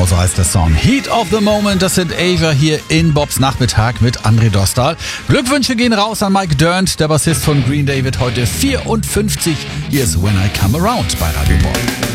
Genauso heißt der Song. Heat of the Moment, das sind Asia hier in Bobs Nachmittag mit André Dostal. Glückwünsche gehen raus an Mike Dirnt, der Bassist von Green Day wird heute 54. Hier ist When I Come Around bei Radio Bob.